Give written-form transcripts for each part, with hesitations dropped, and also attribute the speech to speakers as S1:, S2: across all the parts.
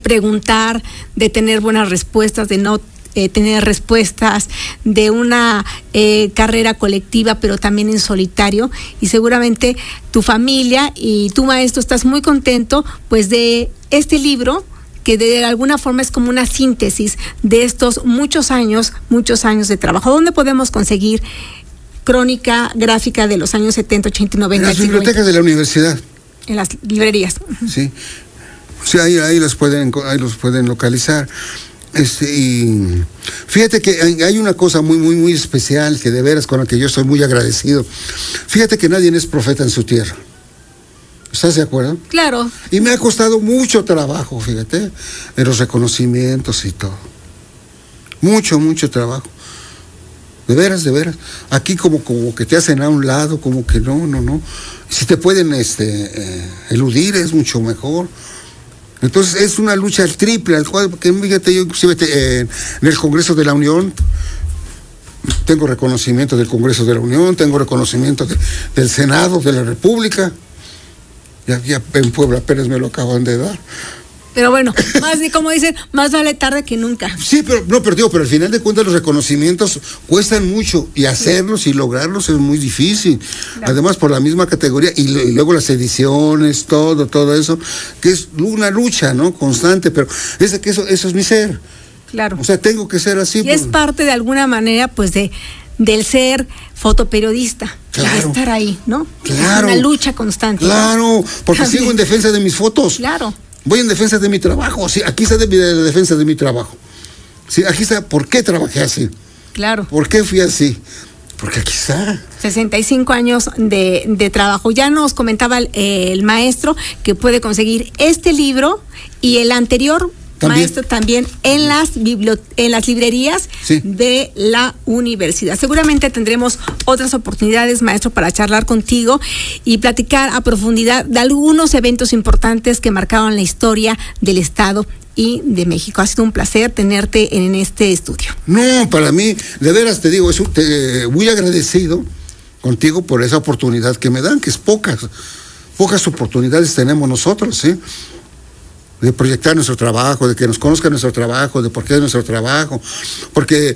S1: preguntar, de tener buenas respuestas, de no tener respuestas, de una carrera colectiva, pero también en solitario. Y seguramente tu familia y tu maestro estás muy contento, pues, de este libro, que de alguna forma es como una síntesis de estos muchos años de trabajo. ¿Dónde podemos conseguir Crónica Gráfica de los años 70, 80 y 90?
S2: En las bibliotecas de la universidad.
S1: En las librerías.
S2: Sí. Sí, ahí los pueden localizar. Y fíjate que hay una cosa muy especial, que de veras con la que yo estoy muy agradecido. Fíjate que nadie es profeta en su tierra. ¿Estás de acuerdo?
S1: Claro.
S2: Y me ha costado mucho trabajo, fíjate, en los reconocimientos y todo. Mucho trabajo. De veras. Aquí como que te hacen a un lado, como que no. Si te pueden eludir, es mucho mejor. Entonces es una lucha al triple, al cual, porque fíjate, yo inclusive en el Congreso de la Unión tengo reconocimiento del Congreso de la Unión, tengo reconocimiento del Senado de la República. Ya en Puebla apenas me lo acaban de dar.
S1: Pero bueno, como dicen, más vale tarde que nunca.
S2: Sí, pero al final de cuentas los reconocimientos cuestan mucho, y hacerlos y lograrlos es muy difícil. Claro. Además, por la misma categoría, y luego las ediciones, todo eso, que es una lucha, ¿no? Constante, pero que eso es mi ser.
S1: Claro.
S2: O sea, tengo que ser así.
S1: Y es parte de alguna manera, pues, del ser fotoperiodista.
S2: Claro.
S1: De estar ahí, ¿no?
S2: Claro.
S1: Es una lucha constante.
S2: Claro, porque
S1: también
S2: sigo en defensa de mis fotos.
S1: Claro.
S2: Voy en defensa de mi trabajo. Sí, aquí está la defensa de mi trabajo. Sí, aquí está por qué trabajé así.
S1: Claro.
S2: ¿Por qué fui así? Porque aquí está.
S1: 65 años de trabajo. Ya nos comentaba el maestro que puede conseguir este libro y el anterior, maestro, también en las librerías, sí, de la universidad. Seguramente tendremos otras oportunidades, maestro, para charlar contigo y platicar a profundidad de algunos eventos importantes que marcaron la historia del Estado y de México. Ha sido un placer tenerte en este estudio.
S2: No, para mí, de veras te digo, muy agradecido contigo por esa oportunidad que me dan, que es pocas oportunidades tenemos nosotros, ¿sí? De proyectar nuestro trabajo, de que nos conozcan nuestro trabajo, de por qué es nuestro trabajo, porque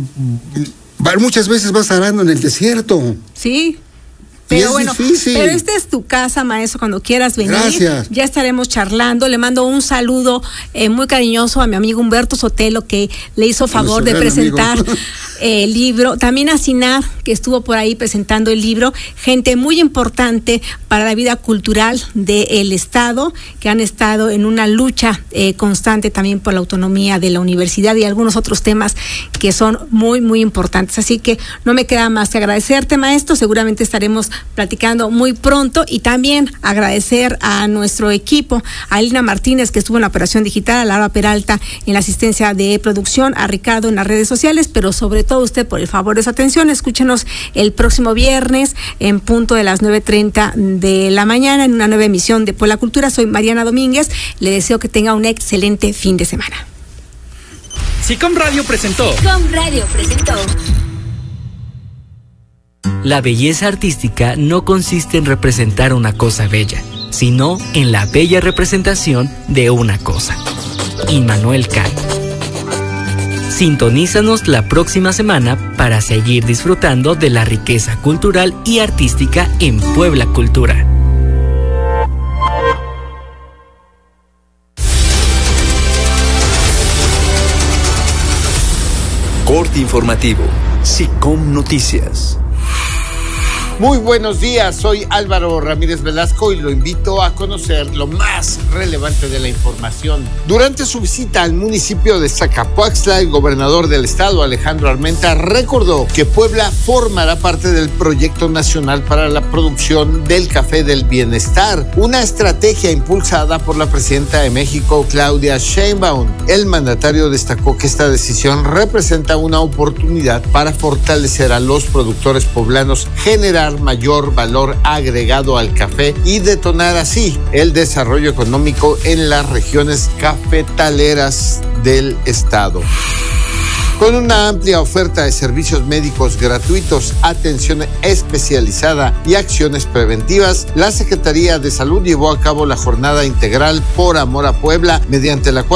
S2: muchas veces vas arando en el desierto.
S1: Sí. Pero bueno,
S2: difícil.
S1: Pero esta es tu casa, maestro, cuando quieras venir.
S2: Gracias.
S1: Ya estaremos charlando. Le mando un saludo muy cariñoso a mi amigo Humberto Sotelo, que le hizo favor de presentar el libro. También a Sinar, que estuvo por ahí presentando el libro. Gente muy importante para la vida cultural del Estado, que han estado en una lucha constante también por la autonomía de la universidad y algunos otros temas que son muy importantes. Así que no me queda más que agradecerte, maestro. Seguramente estaremos platicando muy pronto, y también agradecer a nuestro equipo, a Elina Martínez, que estuvo en la operación digital, a Laura Peralta en la asistencia de producción, a Ricardo en las redes sociales, pero sobre todo usted por el favor de su atención. Escúchenos el próximo viernes en punto de las 9:30 de la mañana en una nueva emisión de Puebla Cultura. Soy Mariana Domínguez, le deseo que tenga un excelente fin de semana.
S3: SICOM Radio presentó.
S4: La belleza artística no consiste en representar una cosa bella, sino en la bella representación de una cosa. Immanuel Kant. Sintonízanos la próxima semana para seguir disfrutando de la riqueza cultural y artística en Puebla Cultura.
S5: Corte informativo. SICOM Noticias.
S6: Muy buenos días, soy Álvaro Ramírez Velasco y lo invito a conocer lo más relevante de la información. Durante su visita al municipio de Zacapuaxtla, el gobernador del estado, Alejandro Armenta, recordó que Puebla formará parte del Proyecto Nacional para la Producción del Café del Bienestar, una estrategia impulsada por la presidenta de México, Claudia Sheinbaum. El mandatario destacó que esta decisión representa una oportunidad para fortalecer a los productores poblanos, generar mayor valor agregado al café y detonar así el desarrollo económico en las regiones cafetaleras del estado. Con una amplia oferta de servicios médicos gratuitos, atención especializada y acciones preventivas, la Secretaría de Salud llevó a cabo la jornada integral Por Amor a Puebla, mediante la cual